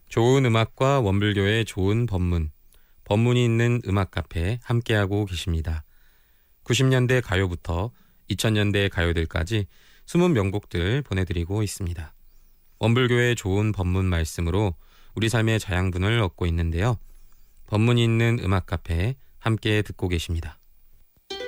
좋은 음악과 원불교의 좋은 법문, 법문이 있는 음악 카페 함께하고 계십니다. 90년대 가요부터 2000년대 가요들까지 숨은 명곡들 보내드리고 있습니다. 원불교의 좋은 법문 말씀으로 우리 삶의 자양분을 얻고 있는데요. 법문이 있는 음악 카페 함께 듣고 계십니다.